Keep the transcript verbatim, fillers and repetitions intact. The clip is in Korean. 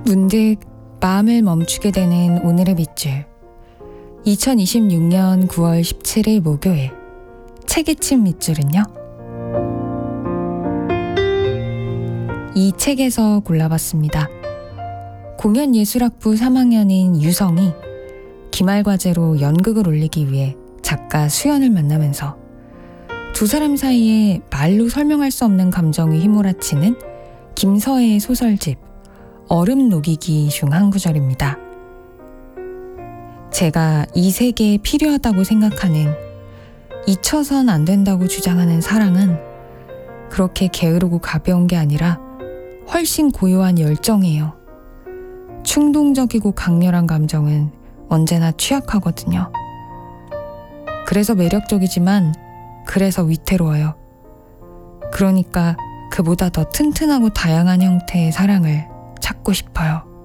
문득 마음을 멈추게 되는 오늘의 밑줄. 이천이십육 년 구월 십칠일 목요일 책의 침 밑줄은요. 이 책에서 골라봤습니다. 공연예술학부 삼 학년인 유성이 기말과제로 연극을 올리기 위해 작가 수연을 만나면서 두 사람 사이에 말로 설명할 수 없는 감정이 휘몰아치는 김서혜의 소설집 얼음 녹이기 중 한 구절입니다. 제가 이 세계에 필요하다고 생각하는, 잊혀선 안 된다고 주장하는 사랑은 그렇게 게으르고 가벼운 게 아니라 훨씬 고요한 열정이에요. 충동적이고 강렬한 감정은 언제나 취약하거든요. 그래서 매력적이지만 그래서 위태로워요. 그러니까 그보다 더 튼튼하고 다양한 형태의 사랑을 찾고 싶어요.